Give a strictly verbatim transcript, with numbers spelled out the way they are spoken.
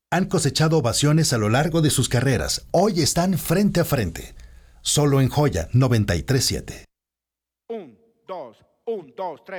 Han cosechado ovaciones a lo largo de sus carreras. Hoy están frente a frente. Solo en Joya noventa y tres punto siete. Un, dos, un, dos, tres.